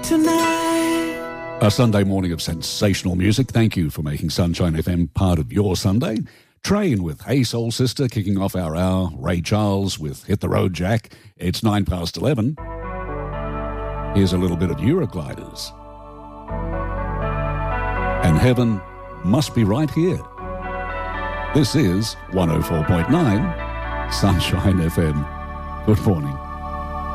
tonight. A Sunday morning of sensational music. Thank you for making Sunshine FM part of your Sunday. Train with Hey Soul Sister kicking off our hour. Ray Charles with Hit the Road Jack. It's 11:09. Here's a little bit of Eurogliders. And heaven must be right here. This is 104.9 Sunshine FM. Good morning.